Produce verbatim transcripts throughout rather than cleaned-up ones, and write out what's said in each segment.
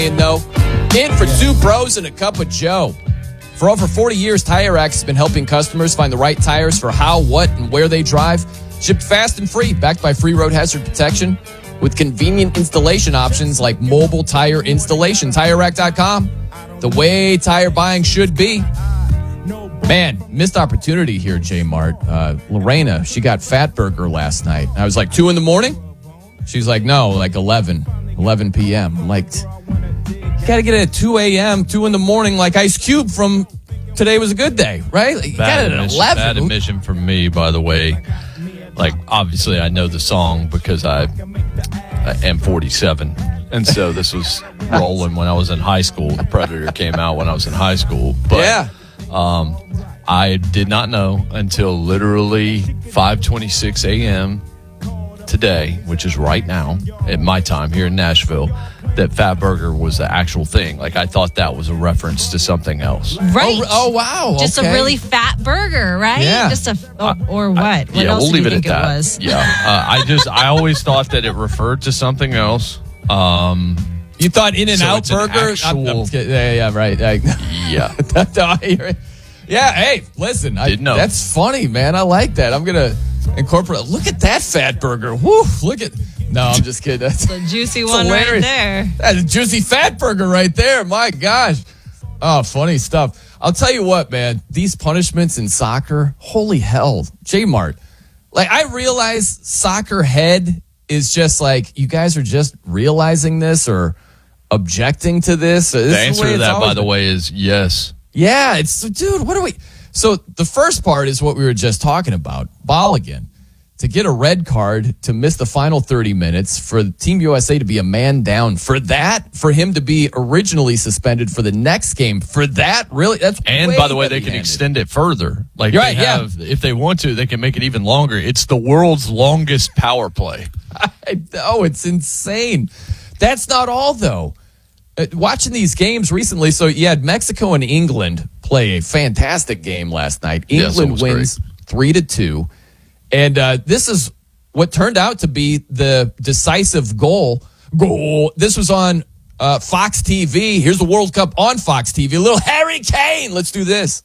though. In for two bros and a cup of Joe. For over forty years, TireRack has been helping customers find the right tires for how, what, and where they drive. Shipped fast and free, backed by free road hazard protection with convenient installation options like mobile tire installation. Tire Rack dot com, the way tire buying should be. Man, missed opportunity here, J-Mart. Uh, Lorena, she got Fatburger last night. I was like, two in the morning? She's like, no, like eleven, eleven p.m. I'm like, you got to get it at two a.m., two in the morning, like Ice Cube from Today Was a Good Day, right? You got it at eleven. Bad admission from me, by the way. Like, obviously, I know the song because I, I am forty-seven. And so this was rolling when I was in high school. The Predator came out when I was in high school. But, yeah. Um, I did not know until literally five twenty-six a.m. today, which is right now at my time here in Nashville, that Fatburger was the actual thing. Like, I thought that was a reference to something else. Right. Oh, oh wow. Just okay. a really fat burger, right? Yeah. Just a, oh, or what? I, what yeah, else we'll do you leave think it at it that. was? Yeah. uh, I just, I always thought that it referred to something else. Um, You thought In-N-Out so Burger? Actual, I'm, I'm yeah, yeah, right. yeah. Yeah, hey, listen. I, Didn't know. That's funny, man. I like that. I'm going to incorporate. Look at that fat burger. Woo, look at. No, I'm just kidding. That's The juicy one right hilarious. there. That's a juicy fat burger right there. My gosh. Oh, funny stuff. I'll tell you what, man. These punishments in soccer, holy hell. J-Mart. Like, I realize soccer head is just like, you guys are just realizing this or objecting to this. This The is answer way to it's that, always by the been. way, is yes. Yeah, it's, dude, what are we? So the first part is what we were just talking about. Bolligan, to get a red card, to miss the final thirty minutes, for Team U S A to be a man down. For that, for him to be originally suspended for the next game. For that, really? That's And way by the way, they can heavy-handed. extend it further. Like, You're right, they yeah. have, if they want to, they can make it even longer. It's the world's longest power play. I know, it's insane. That's not all, though. Uh, watching these games recently, so you had Mexico and England play a fantastic game last night. Yes, it England was wins great. three to two, and uh, this is what turned out to be the decisive goal. Goal. This was on uh, Fox T V. Here's the World Cup on Fox T V. A little Harry Kane. Let's do this.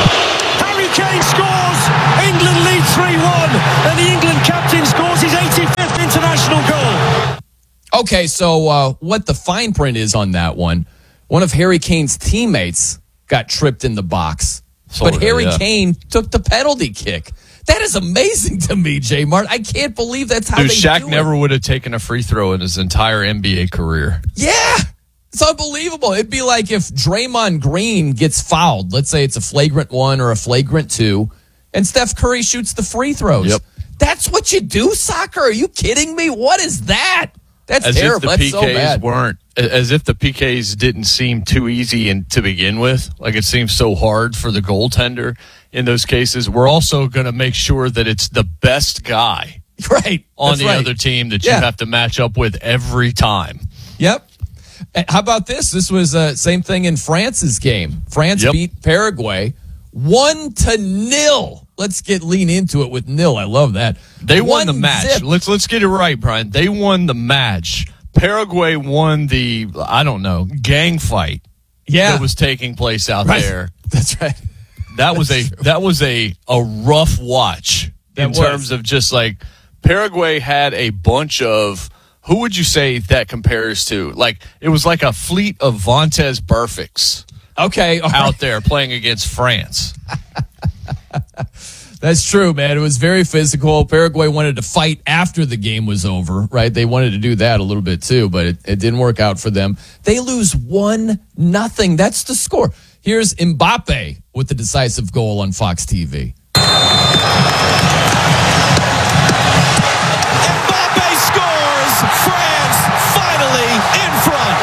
Harry Kane scores. England lead three one, and the England captain scores his eighty-fifth international goal. Okay, so uh, what the fine print is on that one, one of Harry Kane's teammates got tripped in the box, Sorta, but Harry yeah. Kane took the penalty kick. That is amazing to me, J-Mart. I can't believe that's how Dude, they Shaq do never it. would have taken a free throw in his entire N B A career. Yeah, it's unbelievable. It'd be like if Draymond Green gets fouled. Let's say it's a flagrant one or a flagrant two, and Steph Curry shoots the free throws. Yep. That's what you do, soccer? Are you kidding me? What is that? That's As terrible. if the That's P Ks so bad. weren't, as if the P Ks didn't seem too easy in, to begin with. Like, it seems so hard for the goaltender in those cases. We're also going to make sure that it's the best guy Right. on That's the right. other team that Yeah. you have to match up with every time. Yep. Uh, How about this? This was the uh, same thing in France's game. France Yep. beat Paraguay one to nil. Let's get lean into it with nil. I love that. They won One the match. zip. Let's let's get it right, Brian. They won the match. Paraguay won the, I don't know, gang fight Yeah. that was taking place out Right. there. That's right. That was a that was a a rough watch That in was. terms of just like Paraguay had a bunch of, who would you say that compares to? Like, it was like a fleet of Vontaze Burficts Okay. all out right. there playing against France. That's true, man. It was very physical. Paraguay wanted to fight after the game was over, right? They wanted to do that a little bit too, but it, it didn't work out for them. They lose one nothing. That's the score. Here's Mbappe with the decisive goal on Fox T V. Mbappe scores. France finally in front.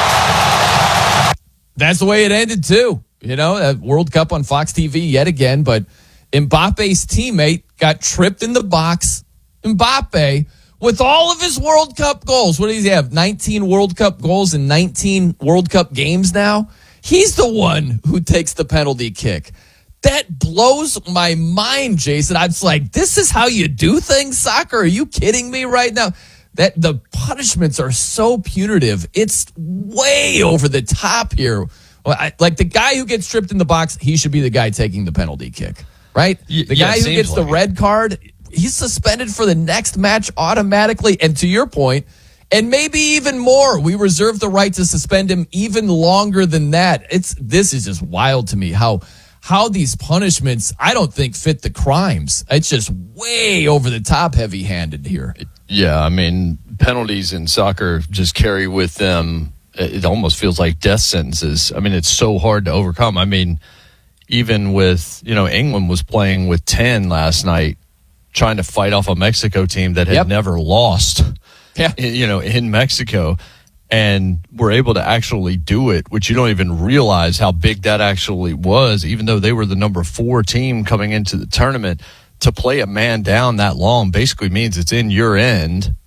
That's the way it ended too. You know, that World Cup on Fox T V yet again, but Mbappe's teammate got tripped in the box. Mbappe, with all of his World Cup goals, what does he have? nineteen World Cup goals in nineteen World Cup games now? He's the one who takes the penalty kick. That blows my mind, Jason. I was like, this is how you do things, soccer? Are you kidding me right now? that the punishments are so punitive. It's way over the top here. Well, I, like the guy who gets tripped in the box, he should be the guy taking the penalty kick, right? Y- the yeah, guy who gets like the it. red card, he's suspended for the next match automatically. And to your point, and maybe even more, we reserve the right to suspend him even longer than that. It's this is just wild to me how how these punishments, I don't think, fit the crimes. It's just way over the top heavy-handed here. Yeah, I mean, penalties in soccer just carry with them, it almost feels like death sentences. I mean, it's so hard to overcome. I mean, even with, you know, England was playing with ten last night, trying to fight off a Mexico team that had Yep. never lost, Yeah. you know, in Mexico. And were able to actually do it, which you don't even realize how big that actually was, even though they were the number four team coming into the tournament. To play a man down that long basically means it's in your end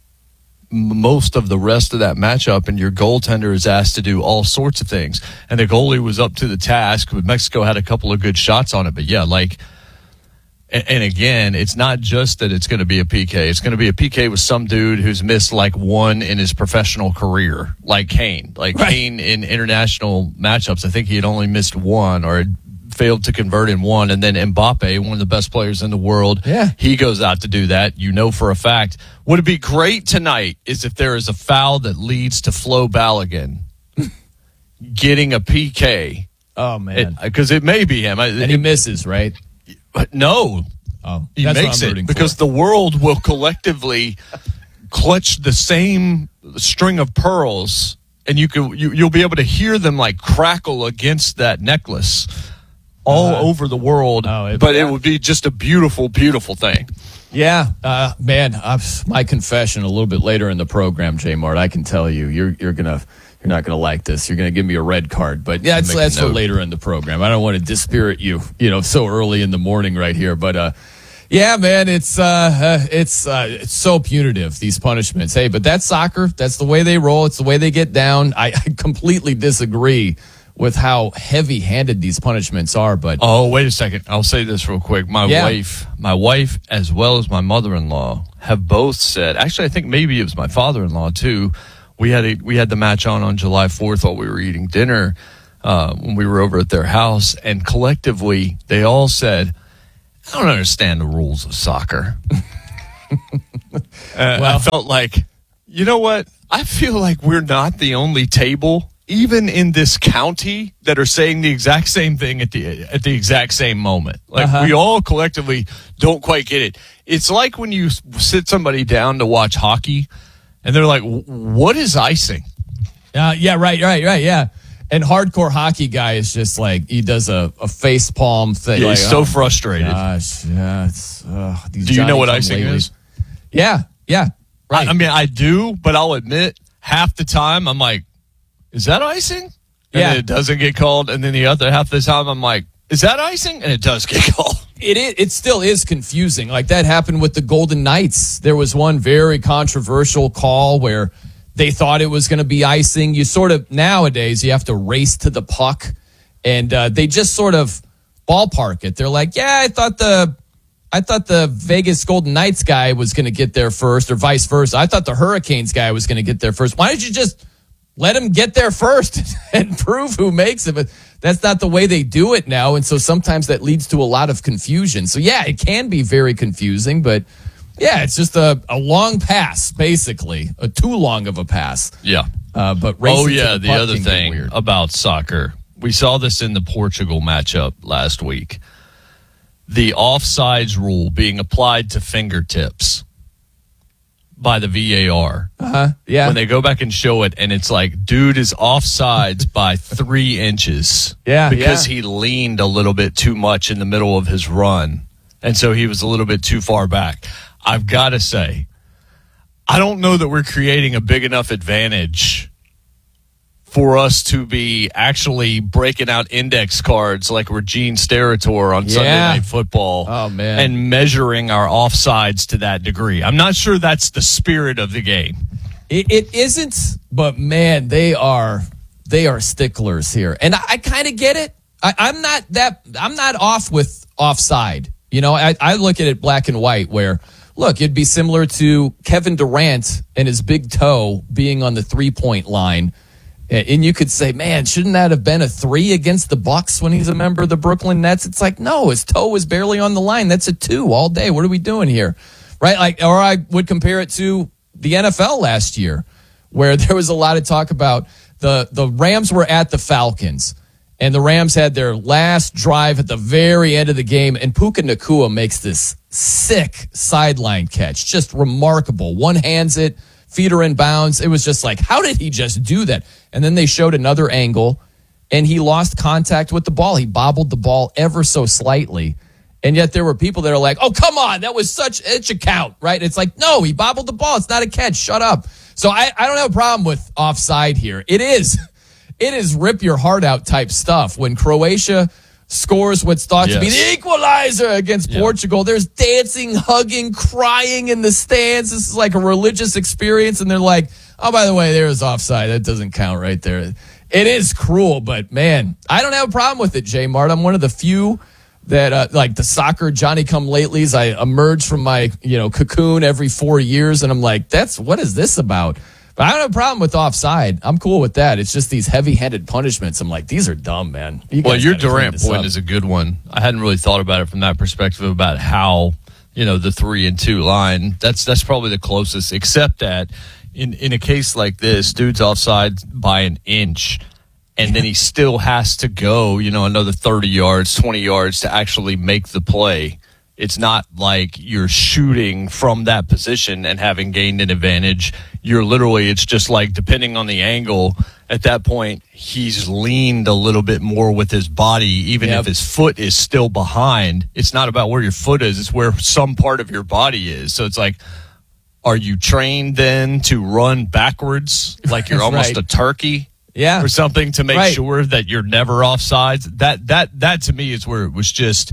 most of the rest of that matchup, and your goaltender is asked to do all sorts of things. And the goalie was up to the task, but Mexico had a couple of good shots on it. But yeah, like, and, and again, it's not just that it's going to be a P K. It's going to be a P K with some dude who's missed like one in his professional career, like Kane. Like Right. Kane in international matchups, I think he had only missed one or had failed to convert in one. And then Mbappe, one of the best players in the world, Yeah. he goes out to do that. You know for a fact. Would it be great tonight is if there is a foul that leads to Flo Balogun getting a P K. Oh, man. Because it, it may be him. I- and he it- misses, right? but no, Oh, he that's what makes I'm it rooting because for. the world will collectively clutch the same string of pearls, and you can you, you'll be able to hear them like crackle against that necklace all Uh-huh. over the world. Oh, it- but yeah. it would be just a beautiful, beautiful thing. Yeah, uh, man. Uh, my confession a little bit later in the program, J Mart. I can tell you, you're you're gonna you're not gonna like this. You're gonna give me a red card, but yeah, that's, Make a that's for note. later in the program. I don't want to dispirit you, you know, so early in the morning right here. But uh, yeah, man, it's uh, uh it's uh, it's so punitive, these punishments. Hey, but that's soccer. That's the way they roll. It's the way they get down. I, I completely disagree with how heavy-handed these punishments are. But Oh, wait a second. I'll say this real quick. My Yeah. wife, my wife, as well as my mother-in-law, have both said. Actually, I think maybe it was my father-in-law too. We had a, we had the match on on July fourth while we were eating dinner uh, when we were over at their house, and collectively they all said, "I don't understand the rules of soccer." uh, I felt like, you know what? I feel like we're not the only table, even in this county, that are saying the exact same thing at the at the exact same moment. Like Uh-huh. we all collectively don't quite get it. It's like when you s- sit somebody down to watch hockey, and they're like, "What is icing?" Uh, yeah, right, right, right, yeah. And hardcore hockey guy is just like, he does a, a face palm thing. Yeah, like, he's so oh, frustrated. Gosh, yeah. It's, uh, these Do you know what Johnny-come icing lately- is? Yeah, yeah, right. I, I mean, I do, but I'll admit, half the time I'm like, "Is that icing?" And Yeah. then it doesn't get called, and then the other half the time I'm like, "Is that icing?" And it does get called. It is, it still is confusing. Like that happened with the Golden Knights. There was one very controversial call where they thought it was going to be icing. You sort of, nowadays, you have to race to the puck, and uh, they just sort of ballpark it. They're like, yeah, I thought the I thought the Vegas Golden Knights guy was going to get there first, or vice versa. I thought the Hurricanes guy was going to get there first. Why don't you just let him get there first and prove who makes it? But that's not the way they do it now. And so sometimes that leads to a lot of confusion. So yeah, it can be very confusing, but yeah, it's just a, a long pass, basically, a too long of a pass. Yeah. Uh, but racing Oh, to yeah. the, The puck other can get thing weird. about soccer, we saw this in the Portugal matchup last week. The offsides rule being applied to fingertips by the V A R. Uh-huh. Yeah. When they go back and show it, and it's like, dude is offsides by three inches. Yeah, Because yeah. he leaned a little bit too much in the middle of his run. And so he was a little bit too far back. I've got to say, I don't know that we're creating a big enough advantage for us to be actually breaking out index cards like we're Gene Steratore on Sunday Yeah. Night Football. Oh, man. And measuring our offsides to that degree. I'm not sure that's the spirit of the game. It, it isn't, but man, they are they are sticklers here, and I, I kind of get it. I, I'm not that I'm not off with offside. You know, I, I look at it black and white. Where look, it'd be similar to Kevin Durant and his big toe being on the three-point line. And you could say, man, shouldn't that have been a three against the Bucks when he's a member of the Brooklyn Nets? It's like, no, his toe was barely on the line. That's a two all day. What are we doing here? Right? Like, or I would compare it to the N F L last year, where there was a lot of talk about the, the Rams were at the Falcons, and the Rams had their last drive at the very end of the game, and Puka Nacua makes this sick sideline catch. Just remarkable. One hands it, feet are in bounds. It was just like, how did he just do that? And then they showed another angle, and he lost contact with the ball. He bobbled the ball ever so slightly. And yet there were people that are like, oh, come on, that was such, it should count, right? It's like, no, he bobbled the ball. It's not a catch. Shut up. So I, I don't have a problem with offside here. It is, it is rip your heart out type stuff. When Croatia scores what's thought yes. to be the equalizer against yeah. Portugal, there's dancing, hugging, crying in the stands. This is like a religious experience. And they're like, oh, by the way, there's offside. That doesn't count right there. It is cruel, but man, I don't have a problem with it, J Mart. I'm one of the few that uh, like the soccer Johnny-come-latelys. I emerge from my, you know, cocoon every four years, and I'm like, that's what is this about? But I don't have a problem with offside. I'm cool with that. It's just these heavy-handed punishments. I'm like, these are dumb, man. You well, your Durant point up. is a good one. I hadn't really thought about it from that perspective about how, you know, the three and two line. That's that's probably the closest, except that in in a case like this, dude's offside by an inch. And then he still has to go, you know, another thirty yards, twenty yards to actually make the play. It's not like you're shooting from that position and having gained an advantage. You're literally, it's just like depending on the angle, at that point, he's leaned a little bit more with his body, even yep. if his foot is still behind. It's not about where your foot is, it's where some part of your body is. So it's like, are you trained then to run backwards like you're almost right. a turkey? Yeah. Or something to make right. sure that you're never offsides. That that that to me is where it was just,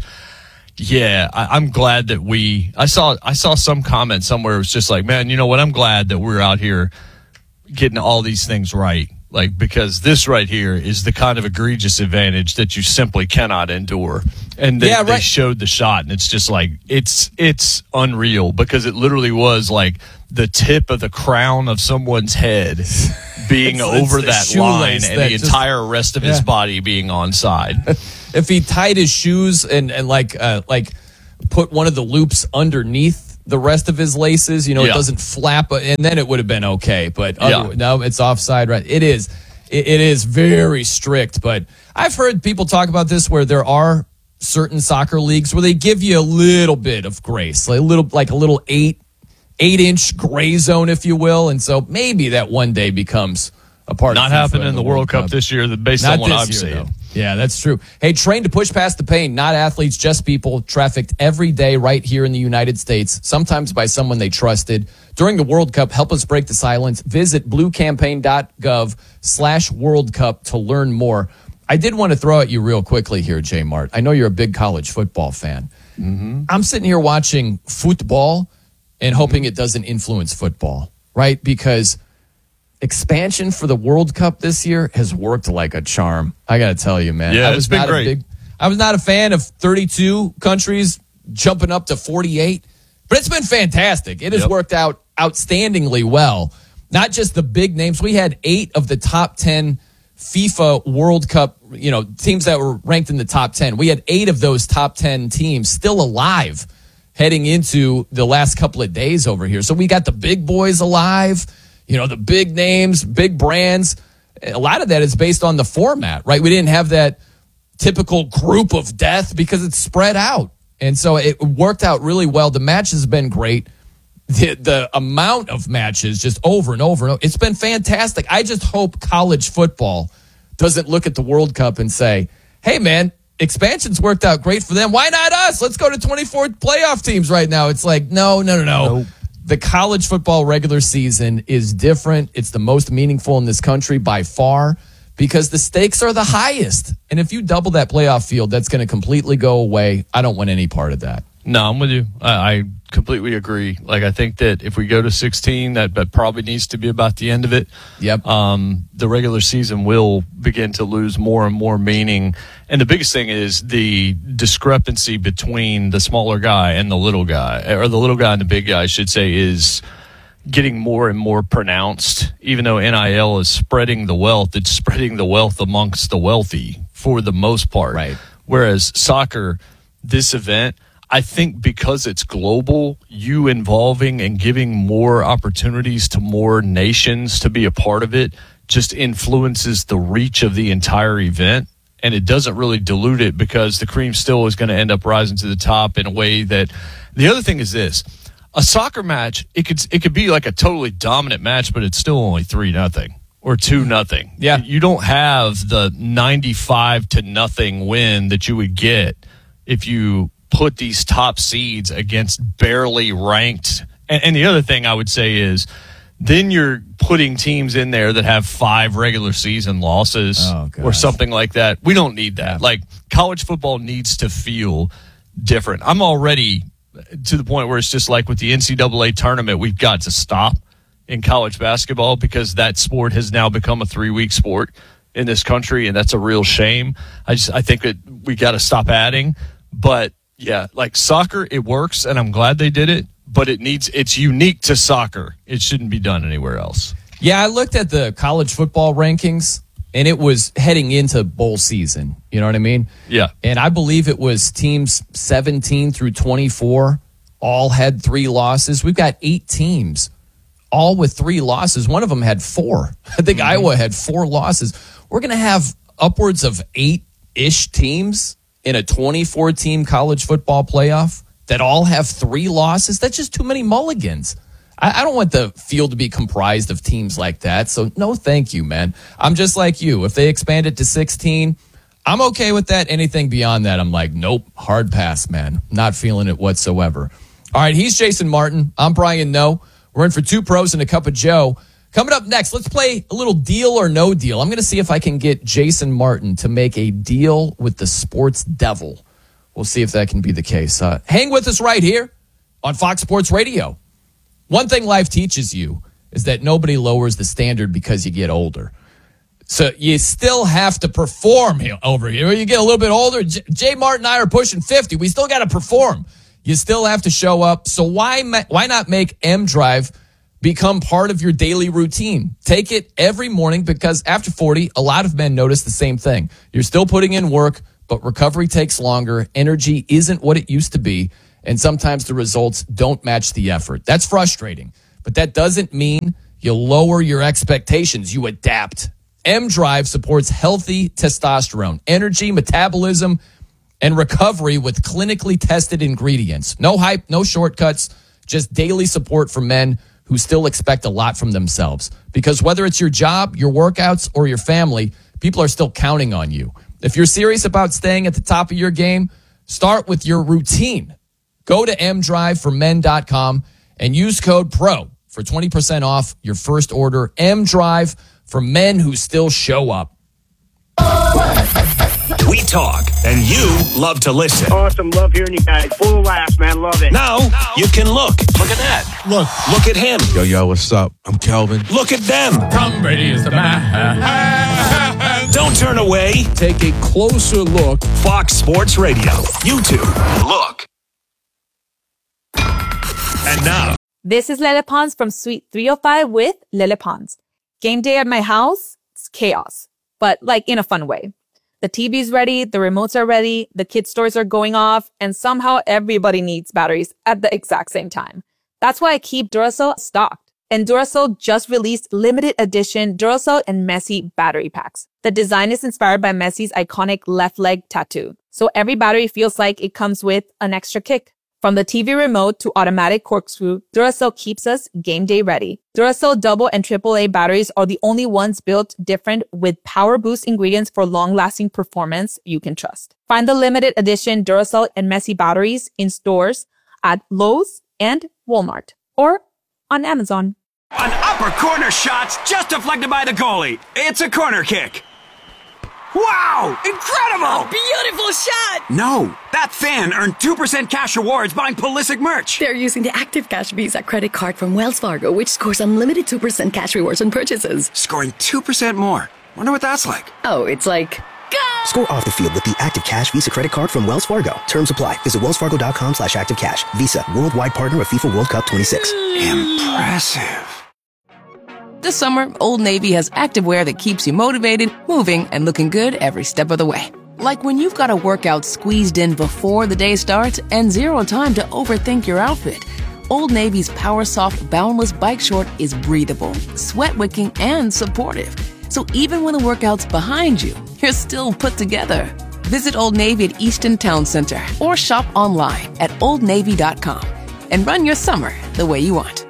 yeah. I, I'm glad that we. I saw I saw some comment somewhere. It was just like, man, you know what? I'm glad that we're out here getting all these things right. Like, because this right here is the kind of egregious advantage that you simply cannot endure. And they, yeah, right. they showed the shot, and it's just like it's it's unreal because it literally was like the tip of the crown of someone's head being it's, over it's that line and that the just, entire rest of yeah. his body being onside. If he tied his shoes and, and like uh, like put one of the loops underneath the rest of his laces, you know, yeah. it doesn't flap, and then it would have been okay. But other, yeah. no, it's offside. Right? It is. It, it is very strict. But I've heard people talk about this where there are certain soccer leagues where they give you a little bit of grace, like a little, like a little eight. eight inch gray zone, if you will. And so maybe that one day becomes a part Not of happening in the World Cup, Cup this year, based Not on what I'm year, seeing. Though. Yeah, that's true. Hey, train to push past the pain, not athletes, just people, trafficked every day right here in the United States, sometimes by someone they trusted. During the World Cup, help us break the silence. Visit bluecampaign.gov slash World Cup to learn more. I did want to throw at you real quickly here, J Mart. I know you're a big college football fan. Mm-hmm. I'm sitting here watching football and hoping it doesn't influence football, right? Because expansion for the World Cup this year has worked like a charm. I got to tell you, man. Yeah, I was it's been not great. A big, I was not a fan of thirty-two countries jumping up to forty-eight, but it's been fantastic. It has yep. worked out outstandingly well. Not just the big names. We had eight of the top ten FIFA World Cup, you know, teams that were ranked in the top ten. We had eight of those top ten teams still alive heading into the last couple of days over here. So we got the big boys alive, you know, the big names, big brands. A lot of that is based on the format, right? We didn't have that typical group of death because it's spread out. And so it worked out really well. The match has been great. The, the amount of matches just over and over and over. It's been fantastic. I just hope college football doesn't look at the World Cup and say, hey, man, expansion's worked out great for them. Why not us? Let's go to twenty-four playoff teams right now. It's like, no, no, no, no. Nope. The college football regular season is different. It's the most meaningful in this country by far because the stakes are the highest. And if you double that playoff field, that's going to completely go away. I don't want any part of that. No, I'm with you. I, I completely agree. Like, I think that if we go to sixteen, that, that probably needs to be about the end of it. Yep. Um, the regular season will begin to lose more and more meaning. And the biggest thing is the discrepancy between the smaller guy and the little guy, or the little guy and the big guy, I should say, is getting more and more pronounced. Even though N I L is spreading the wealth, it's spreading the wealth amongst the wealthy for the most part. Right. Whereas soccer, this event, I think because it's global, you involving and giving more opportunities to more nations to be a part of it just influences the reach of the entire event. And it doesn't really dilute it because the cream still is going to end up rising to the top in a way that – the other thing is this. A soccer match, it could it could be like a totally dominant match, but it's still only three nothing or two nothing. Yeah. You don't have the ninety-five to nothing win that you would get if you put these top seeds against barely ranked. And, and the other thing I would say is then you're putting teams in there that have five regular season losses oh, or something like that. We don't need that. Like, college football needs to feel different. I'm already to the point where it's just like with the N C double A tournament, we've got to stop in college basketball because that sport has now become a three-week sport in this country, and that's a real shame. I just I think that we got to stop adding. But, yeah, like soccer, it works, and I'm glad they did it, but it needs it's unique to soccer. It shouldn't be done anywhere else. Yeah, I looked at the college football rankings, and it was heading into bowl season. You know what I mean? Yeah. And I believe it was teams seventeen through twenty-four all had three losses. We've got eight teams all with three losses. One of them had four. I think mm-hmm. Iowa had four losses. We're going to have upwards of eight-ish teams in a twenty-four team college football playoff that all have three losses. That's just too many mulligans. I, I don't want the field to be comprised of teams like that. So no, thank you, man. I'm just like you. If they expand it to sixteen, I'm okay with that. Anything beyond that, I'm like, nope, hard pass, man. Not feeling it whatsoever. All right, he's Jason Martin. I'm Brian Noe. We're in for two pros and a cup of Joe. Coming up next, let's play a little deal or no deal. I'm going to see if I can get Jason Martin to make a deal with the sports devil. We'll see if that can be the case. Uh, hang with us right here on Fox Sports Radio. One thing life teaches you is that nobody lowers the standard because you get older. So you still have to perform here, over here. You get a little bit older. J- Jay Martin and I are pushing fifty. We still got to perform. You still have to show up. So why ma- why not make M Drive become part of your daily routine? Take it every morning because after forty, a lot of men notice the same thing. You're still putting in work, but recovery takes longer. Energy isn't what it used to be. And sometimes the results don't match the effort. That's frustrating. But that doesn't mean you lower your expectations. You adapt. M Drive supports healthy testosterone, energy, metabolism, and recovery with clinically tested ingredients. No hype, no shortcuts, just daily support for men who still expect a lot from themselves. Because whether it's your job, your workouts, or your family, people are still counting on you. If you're serious about staying at the top of your game, start with your routine. Go to m drive for men dot com and use code PRO for twenty percent off your first order. M-Drive for men who still show up. We talk, and you love to listen. Awesome. Love hearing you guys. Full of laughs, man. Love it. Now, now you can look. Look at that. Look. Look at him. Yo, yo, what's up? I'm Kelvin. Look at them. Tom Brady is the man. Don't turn away. Take a closer look. Fox Sports Radio. YouTube. Look. And now. This is Lele Pons from Suite three oh five with Lele Pons. Game day at my house, it's chaos, but like in a fun way. The T V's ready, the remotes are ready, the kids' toys are going off, and somehow everybody needs batteries at the exact same time. That's why I keep Duracell stocked. And Duracell just released limited edition Duracell and Messi battery packs. The design is inspired by Messi's iconic left leg tattoo. So every battery feels like it comes with an extra kick. From the T V remote to automatic corkscrew, Duracell keeps us game day ready. Duracell double and triple A batteries are the only ones built different with power boost ingredients for long-lasting performance you can trust. Find the limited edition Duracell and Messi batteries in stores at Lowe's and Walmart or on Amazon. An upper corner shot's just deflected by the goalie. It's a corner kick. Wow! Incredible! Beautiful shot! No, that fan earned two percent cash rewards buying Pulisic merch. They're using the Active Cash Visa credit card from Wells Fargo, which scores unlimited two percent cash rewards on purchases. Scoring two percent more. Wonder what that's like. Oh, it's like... Go! Score off the field with the Active Cash Visa credit card from Wells Fargo. Terms apply. Visit wellsfargo.com slash active cash. Visa, worldwide partner of FIFA World Cup twenty-six. Impressive. This summer, Old Navy has activewear that keeps you motivated, moving, and looking good every step of the way. Like when you've got a workout squeezed in before the day starts and zero time to overthink your outfit. Old Navy's Power Soft Boundless Bike Short is breathable, sweat-wicking, and supportive. So even when the workout's behind you, you're still put together. Visit Old Navy at Easton Town Center or shop online at old navy dot com and run your summer the way you want.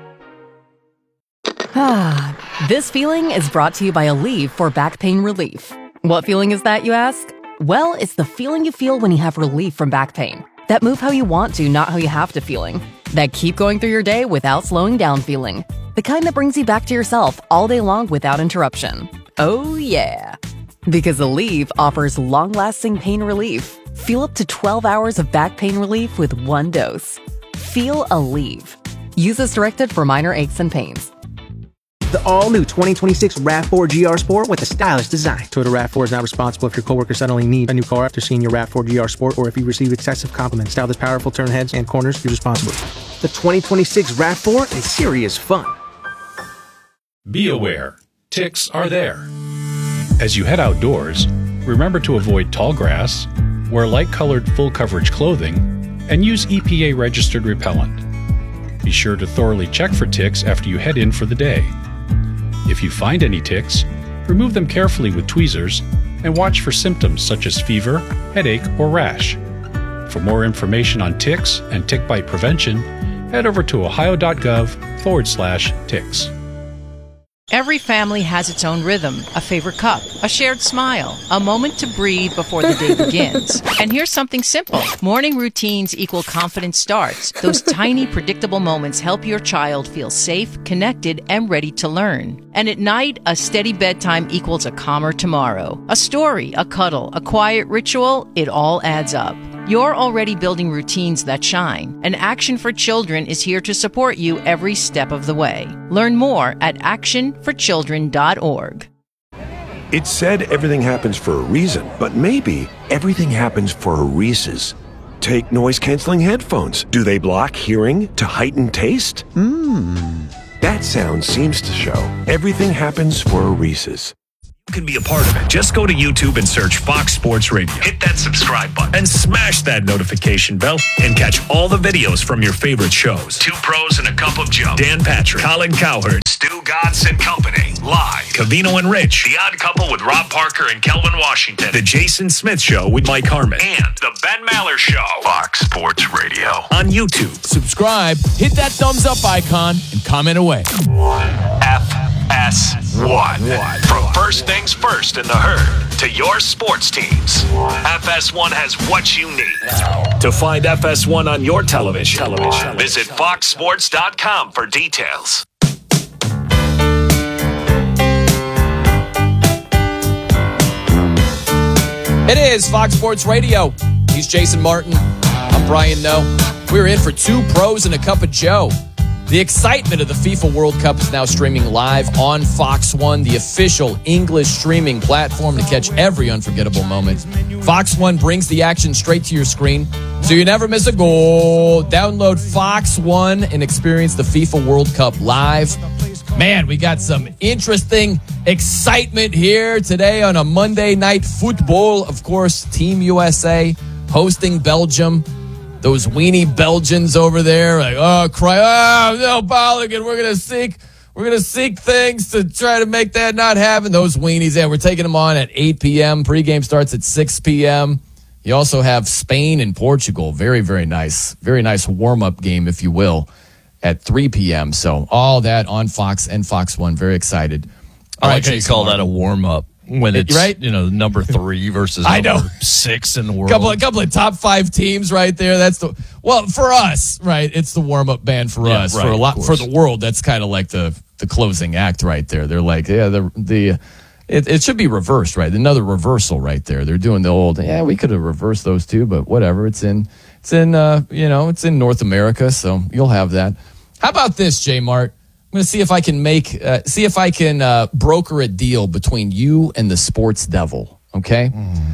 Ah, this feeling is brought to you by Aleve for back pain relief. What feeling is that, you ask? Well, it's the feeling you feel when you have relief from back pain. That move how you want to, not how you have to feeling. That keep going through your day without slowing down feeling. The kind that brings you back to yourself all day long without interruption. Oh yeah. Because Aleve offers long-lasting pain relief. Feel up to twelve hours of back pain relief with one dose. Feel Aleve. Use as directed for minor aches and pains. The all-new twenty twenty-six RAV four G R Sport with a stylish design. Toyota RAV four is not responsible if your coworker suddenly needs a new car after seeing your RAV four G R Sport or if you receive excessive compliments. Style this powerful turn heads and corners, use responsibly. The twenty twenty-six RAV four is serious fun. Be aware, ticks are there. As you head outdoors, remember to avoid tall grass, wear light-colored full-coverage clothing, and use E P A-registered repellent. Be sure to thoroughly check for ticks after you head in for the day. If you find any ticks, remove them carefully with tweezers and watch for symptoms such as fever, headache, or rash. For more information on ticks and tick bite prevention, head over to ohio.gov forward slash ticks. Every family has its own rhythm, a favorite cup, a shared smile, a moment to breathe before the day begins. And here's something simple. Morning routines equal confident starts. Those tiny, predictable moments help your child feel safe, connected, and ready to learn. And at night, a steady bedtime equals a calmer tomorrow. A story, a cuddle, a quiet ritual, it all adds up. You're already building routines that shine, and Action for Children is here to support you every step of the way. Learn more at action for children dot org. It's said everything happens for a reason, but maybe everything happens for a Reese's. Take noise-canceling headphones. Do they block hearing to heighten taste? Mmm. That sound seems to show everything happens for a Reese's. You can be a part of it. Just go to YouTube and search Fox Sports Radio. Hit that subscribe button and smash that notification bell and catch all the videos from your favorite shows. Two Pros and a Cup of Joe. Dan Patrick, Colin Cowherd, Stu Godson Company. Live. Cavino and Rich. The Odd Couple with Rob Parker and Kelvin Washington. The Jason Smith Show with Mike Harmon. And The Ben Maller Show. Fox Sports Radio. On YouTube. Subscribe, hit that thumbs up icon, and comment away. F S one. From first things first in the herd to your sports teams, F S one has what you need. To find F S one on your television, television. visit fox sports dot com for details. It is Fox Sports Radio. He's Jason Martin. I'm Brian Noe. We're in for Two Pros and a Cup of Joe. The excitement of the FIFA World Cup is now streaming live on Fox One, the official English streaming platform to catch every unforgettable moment. Fox One brings the action straight to your screen, so you never miss a goal. Download Fox One and experience the FIFA World Cup live. Man, we got some interesting excitement here today on a Monday Night Football. Of course, Team U S A hosting Belgium. Those weenie Belgians over there, like, oh, cry, oh, no, Balogun, we're going to seek, we're going to seek things to try to make that not happen. Those weenies, yeah, we're taking them on at eight p.m. Pregame starts at six p.m. You also have Spain and Portugal. Very, very nice. Very nice warm-up game, if you will, at three p.m. So all that on Fox and Fox One. Very excited. I like how you call that a warm-up. When it's, right? you know, number three versus I know. number six in the world. Couple, a couple of top five teams right there. That's the, well, for us, right, it's the warm-up band for yeah, us. Right, for a lot, for the world, that's kind of like the, the closing act right there. They're like, yeah, the, the it, it should be reversed, right? Another reversal right there. They're doing the old, yeah, we could have reversed those two, but whatever. It's in, it's in, uh, you know, it's in North America, so you'll have that. How about this, J Mart? I'm going to see if I can make, uh, see if I can uh, broker a deal between you and the Sports Devil. Okay, mm.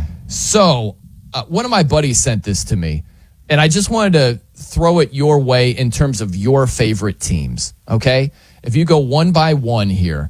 so uh, one of my buddies sent this to me, and I just wanted to throw it your way in terms of your favorite teams. Okay, if you go one by one here.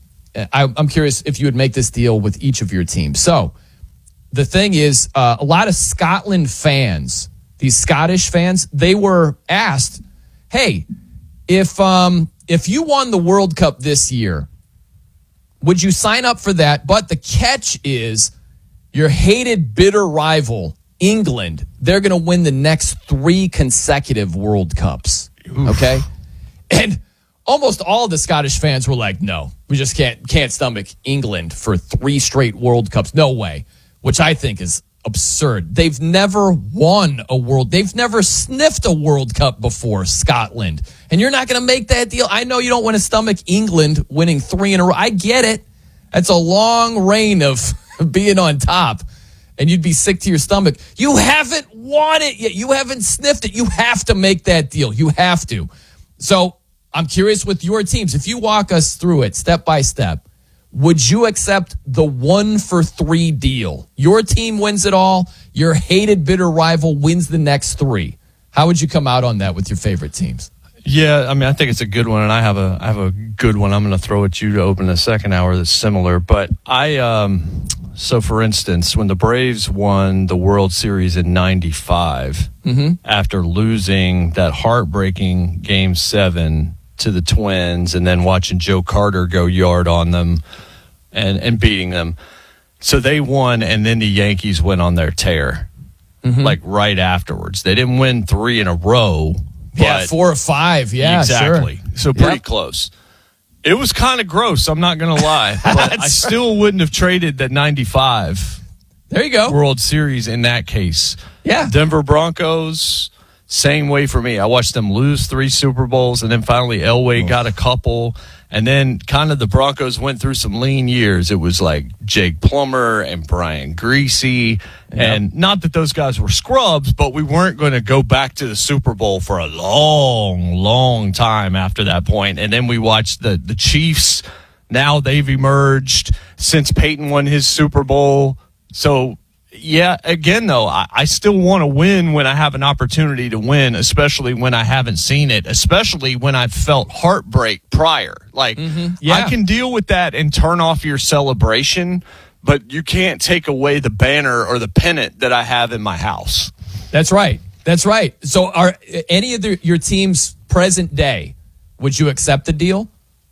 I, I'm curious if you would make this deal with each of your teams. So the thing is, uh, a lot of Scotland fans, these Scottish fans, they were asked, hey, if um, if you won the World Cup this year, would you sign up for that? But the catch is your hated, bitter rival, England, they're going to win the next three consecutive World Cups. Oof. Okay? And almost all the Scottish fans were like, no, we just can't can't stomach England for three straight World Cups. No way, which I think is absurd. They've never won a world. They've never sniffed a World Cup before, Scotland. And you're not going to make that deal. I know you don't want to stomach England winning three in a row. I get it. That's a long reign of being on top. And you'd be sick to your stomach. You haven't won it yet. You haven't sniffed it. You have to make that deal. You have to. So I'm curious with your teams. If you walk us through it step by step, would you accept the one for three deal? Your team wins it all. Your hated, bitter rival wins the next three. How would you come out on that with your favorite teams? Yeah, I mean, I think it's a good one, and I have a I have a good one I'm going to throw at you to open the second hour that's similar. But I, um, so for instance, when the Braves won the World Series in ninety-five, mm-hmm. after losing that heartbreaking Game seven to the Twins and then watching Joe Carter go yard on them and, and beating them. So they won, and then the Yankees went on their tear, mm-hmm. like right afterwards. They didn't win three in a row. Yeah, four or five. Yeah, exactly. Sure. So pretty yep. close. It was kind of gross, I'm not going to lie. But I still wouldn't have traded that ninety-five there you go. World Series in that case. Yeah. Denver Broncos, same way for me. I watched them lose three Super Bowls, and then finally Elway oh. got a couple. And then kind of the Broncos went through some lean years. It was like Jake Plummer and Brian Greasy. Yep. And not that those guys were scrubs, but we weren't going to go back to the Super Bowl for a long, long time after that point. And then we watched the, the Chiefs. Now they've emerged since Peyton won his Super Bowl. So, yeah, again, though, I, I still want to win when I have an opportunity to win, especially when I haven't seen it, especially when I've felt heartbreak prior. Like, mm-hmm. yeah. I can deal with that and turn off your celebration, but you can't take away the banner or the pennant that I have in my house. That's right. That's right. So are any of the, your team's present day, would you accept the deal?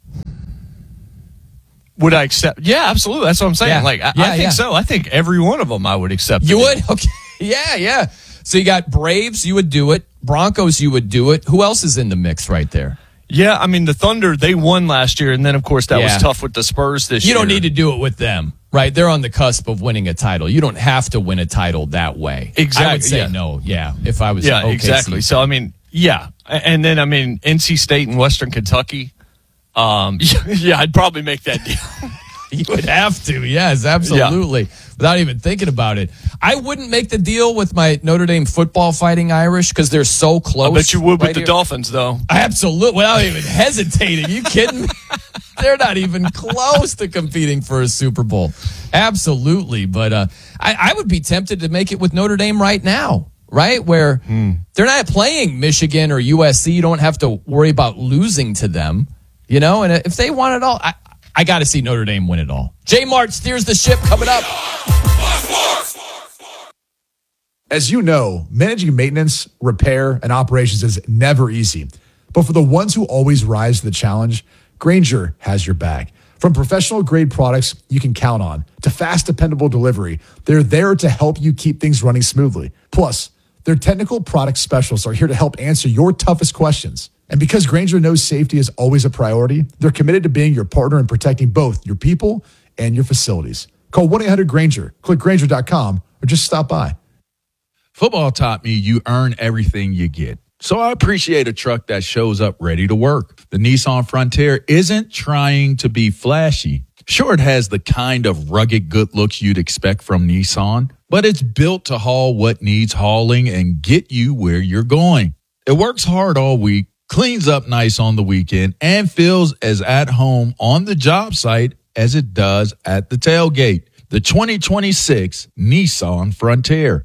Would I accept? Yeah, absolutely. That's what I'm saying. Yeah. Like, I, yeah, I think yeah. so. I think every one of them I would accept. You would? Okay. Yeah, yeah. So you got Braves, you would do it. Broncos, you would do it. Who else is in the mix right there? Yeah, I mean, the Thunder, they won last year, and then, of course, that yeah. was tough with the Spurs this you year. You don't need to do it with them, right? They're on the cusp of winning a title. You don't have to win a title that way. Exactly. I would say yeah. no, yeah, if I was Yeah, O K C. exactly. So, I mean, yeah. And then, I mean, N C State and Western Kentucky, um, yeah, I'd probably make that deal. You would have to, yes, absolutely. Yeah. Without even thinking about it. I wouldn't make the deal with my Notre Dame football Fighting Irish because they're so close. I bet you would right with the here. Dolphins, though. Absolutely. Without even hesitating. Are you kidding me? They're not even close to competing for a Super Bowl. Absolutely. But uh, I, I would be tempted to make it with Notre Dame right now, right? Where hmm. they're not playing Michigan or U S C. You don't have to worry about losing to them, you know? And if they want it all, I, I got to see Notre Dame win it all. J Mart steers the ship coming up. As you know, managing maintenance, repair, and operations is never easy. But for the ones who always rise to the challenge, Grainger has your back. From professional-grade products you can count on to fast, dependable delivery, they're there to help you keep things running smoothly. Plus, their technical product specialists are here to help answer your toughest questions. And because Grainger knows safety is always a priority, they're committed to being your partner in protecting both your people and your facilities. Call one eight hundred Grainger, click Grainger dot com, or just stop by. Football taught me you earn everything you get. So I appreciate a truck that shows up ready to work. The Nissan Frontier isn't trying to be flashy. Sure, it has the kind of rugged good looks you'd expect from Nissan, but it's built to haul what needs hauling and get you where you're going. It works hard all week, cleans up nice on the weekend, and feels as at home on the job site as it does at the tailgate. The twenty twenty-six Nissan Frontier.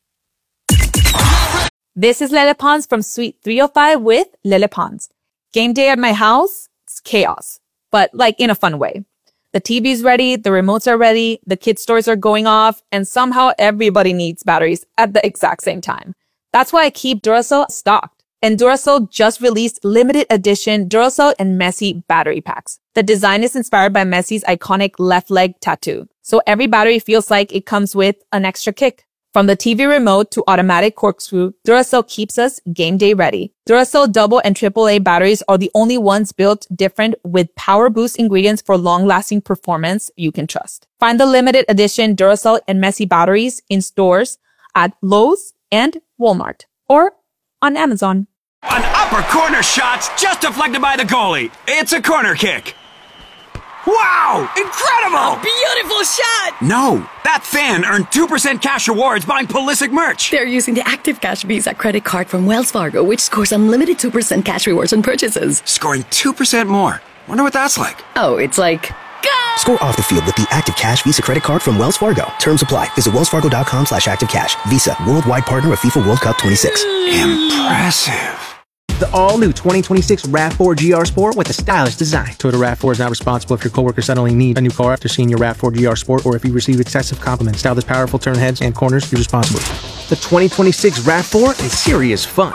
This is Lele Pons from Suite three oh five with Lele Pons. Game day at my house, it's chaos, but like in a fun way. The T V's ready, the remotes are ready, the kids' toys are going off, and somehow everybody needs batteries at the exact same time. That's why I keep Duracell stocked. And Duracell just released limited edition Duracell and Messi battery packs. The design is inspired by Messi's iconic left leg tattoo, so every battery feels like it comes with an extra kick. From the T V remote to automatic corkscrew, Duracell keeps us game day ready. Duracell double and triple A batteries are the only ones built different with power boost ingredients for long-lasting performance you can trust. Find the limited edition Duracell and Messi batteries in stores at Lowe's and Walmart or on Amazon. An upper corner shot's just deflected by the goalie. It's a corner kick. Wow! Incredible! A beautiful shot! No, that fan earned two percent cash rewards buying Pulisic merch. They're using the Active Cash Visa credit card from Wells Fargo, which scores unlimited two percent cash rewards on purchases. Scoring two percent more. Wonder what that's like. Oh, it's like... Go! Score off the field with the Active Cash Visa credit card from Wells Fargo. Terms apply. Visit wellsfargo.com slash active cash. Visa, worldwide partner of FIFA World Cup twenty-six. Impressive. The all-new twenty twenty-six RAV four G R Sport with a stylish design. Toyota RAV four is not responsible if your coworker suddenly needs a new car after seeing your RAV four G R Sport or if you receive excessive compliments. Style this powerful, turn heads and corners, you're responsible. The twenty twenty-six RAV four is serious fun.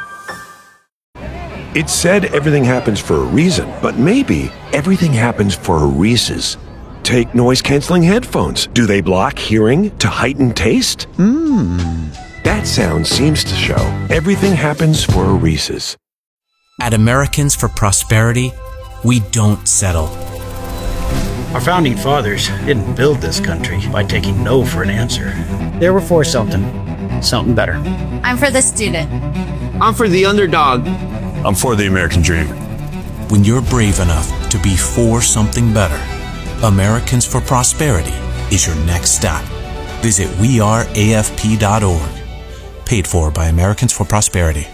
It's said everything happens for a reason, but maybe everything happens for a Reese's. Take noise-canceling headphones. Do they block hearing to heighten taste? Mmm. That sound seems to show everything happens for a Reese's. At Americans for Prosperity, we don't settle. Our founding fathers didn't build this country by taking no for an answer. They were for something, something better. I'm for the student. I'm for the underdog. I'm for the American dream. When you're brave enough to be for something better, Americans for Prosperity is your next stop. Visit we are A F P dot org. Paid for by Americans for Prosperity.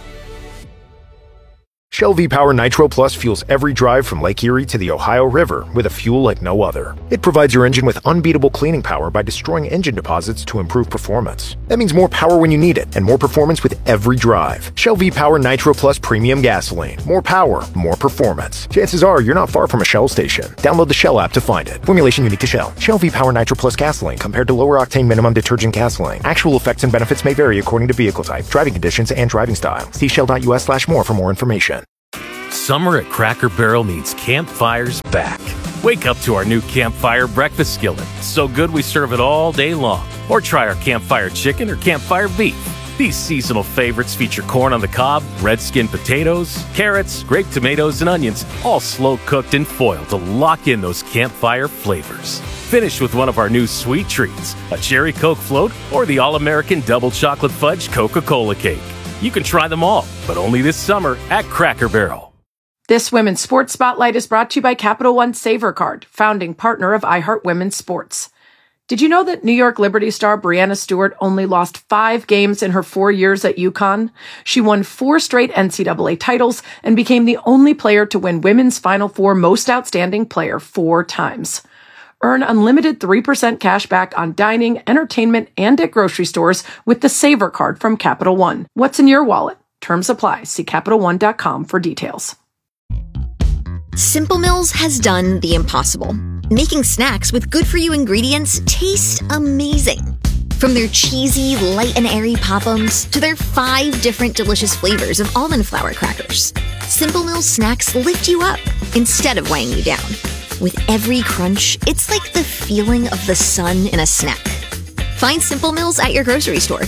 Shell V-Power Nitro Plus fuels every drive from Lake Erie to the Ohio River with a fuel like no other. It provides your engine with unbeatable cleaning power by destroying engine deposits to improve performance. That means more power when you need it, and more performance with every drive. Shell V-Power Nitro Plus Premium Gasoline. More power, more performance. Chances are you're not far from a Shell station. Download the Shell app to find it. Formulation unique to Shell. Shell V-Power Nitro Plus Gasoline compared to lower octane minimum detergent gasoline. Actual effects and benefits may vary according to vehicle type, driving conditions, and driving style. See shell.us slash more for more information. Summer at Cracker Barrel means campfires back. Wake up to our new Campfire Breakfast Skillet. So good we serve it all day long. Or try our Campfire Chicken or Campfire Beef. These seasonal favorites feature corn on the cob, red skin potatoes, carrots, grape tomatoes, and onions, all slow cooked in foil to lock in those campfire flavors. Finish with one of our new sweet treats, a cherry Coke float or the all-American double chocolate fudge Coca-Cola cake. You can try them all, but only this summer at Cracker Barrel. This Women's Sports Spotlight is brought to you by Capital One Saver Card, founding partner of iHeart Women's Sports. Did you know that New York Liberty star Breanna Stewart only lost five games in her four years at UConn? She won four straight N C double A titles and became the only player to win Women's Final Four Most Outstanding Player four times. Earn unlimited three percent cash back on dining, entertainment, and at grocery stores with the Saver Card from Capital One. What's in your wallet? Terms apply. See Capital One dot com for details. Simple Mills has done the impossible, making snacks with good-for-you ingredients taste amazing. From their cheesy, light and airy Pop-Ums to their five different delicious flavors of almond flour crackers, Simple Mills snacks lift you up instead of weighing you down. With every crunch, it's like the feeling of the sun in a snack. Find Simple Mills at your grocery store.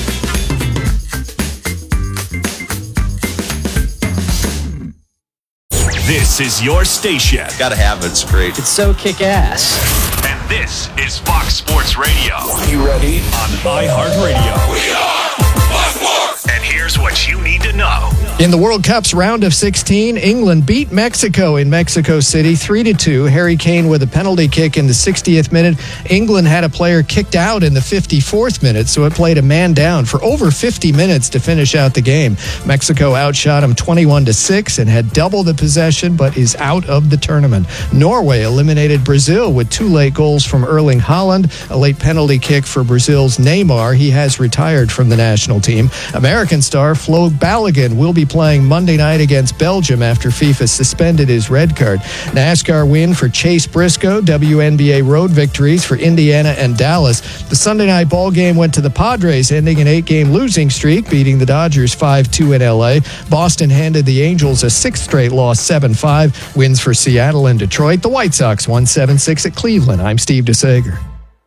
This is your station. Gotta have it. It's great. It's so kick-ass. And this is Fox Sports Radio. You ready? On iHeartRadio. We are Fox Sports. And here's what you need to know. In the World Cup's round of sixteen, England beat Mexico in Mexico City three to two. Harry Kane with a penalty kick in the sixtieth minute. England had a player kicked out in the fifty-fourth minute, so it played a man down for over fifty minutes to finish out the game. Mexico outshot them twenty-one to six and had double the possession, but is out of the tournament. Norway eliminated Brazil with two late goals from Erling Haaland, a late penalty kick for Brazil's Neymar. He has retired from the national team. American star Flo Balogun will be playing Monday night against Belgium after FIFA suspended his red card. NASCAR win for Chase Briscoe. W N B A road victories for Indiana and Dallas. The Sunday night ball game went to the Padres, ending an eight-game losing streak, beating the Dodgers five two in L A. Boston handed the Angels a sixth straight loss, seven five. Wins for Seattle and Detroit. The White Sox won seven six at Cleveland. I'm Steve DeSager.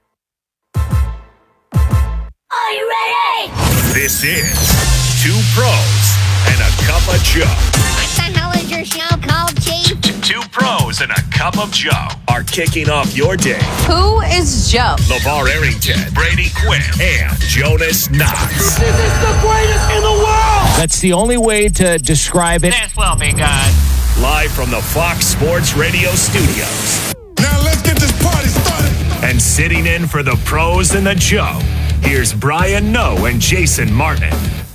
Are you ready? This is Two Pros and a Cup of Joe. What the hell is your show called, Chief? Two Pros and a Cup of Joe are kicking off your day. Who is Joe? LeVar Arrington, Brady Quinn, and Jonas Knox. This is the greatest in the world! That's the only way to describe it. This will be good. Live from the Fox Sports Radio studios. Now let's get this party started. And sitting in for the Pros and the Joe, here's Brian Noe and Jason Martin.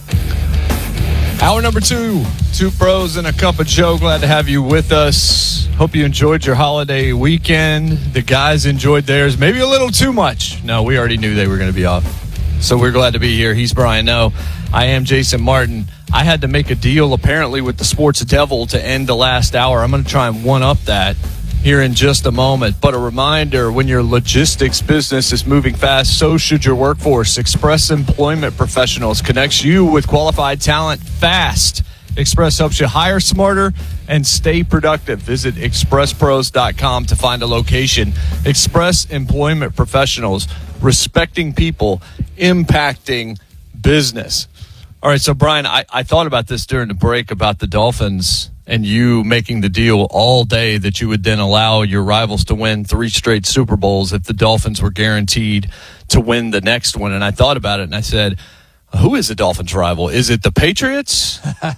Hour number two, Two Pros and a Cup of Joe. Glad to have you with us. Hope you enjoyed your holiday weekend. The guys enjoyed theirs, maybe a little too much. No, we already knew they were going to be off. So we're glad to be here. He's Brian Noe. I am Jason Martin. I had to make a deal, apparently, with the Sports Devil to end the last hour. I'm going to try and one-up that here in just a moment. But a reminder, when your logistics business is moving fast, so should your workforce. Express Employment Professionals connects you with qualified talent fast. Express helps you hire smarter and stay productive. Visit express pros dot com to find a location. Express Employment Professionals, respecting people, impacting business. All right, so Brian, I, I thought about this during the break about the Dolphins and you making the deal all day that you would then allow your rivals to win three straight Super Bowls if the Dolphins were guaranteed to win the next one. And I thought about it and I said, who is the Dolphins' rival? Is it the Patriots?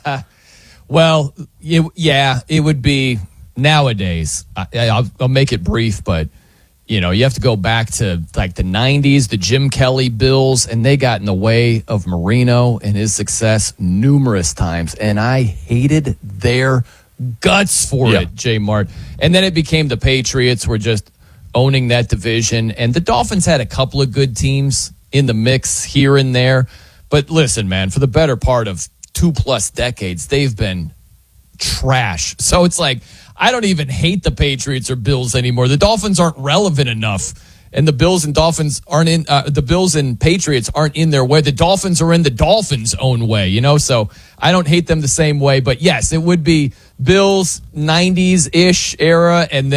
Well, it, yeah, it would be nowadays. I, I'll, I'll make it brief, but you know, you have to go back to like the nineties, the Jim Kelly Bills, and they got in the way of Marino and his success numerous times. And I hated their guts for yeah. it, Jay Mart. And then it became the Patriots were just owning that division. And the Dolphins had a couple of good teams in the mix here and there. But listen, man, for the better part of two plus decades, they've been trash. So it's like, I don't even hate the Patriots or Bills anymore. The Dolphins aren't relevant enough, and the Bills and Dolphins aren't in. Uh, the Bills and Patriots aren't in their way. The Dolphins are in the Dolphins' own way, you know. So I don't hate them the same way. But yes, it would be Bills nineties ish era, and then.